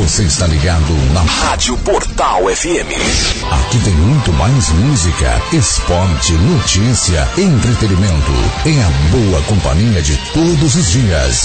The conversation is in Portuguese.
Você está ligado na Rádio Portal FM. Aqui tem muito mais música, esporte, notícia, entretenimento. Em a boa companhia de todos os dias.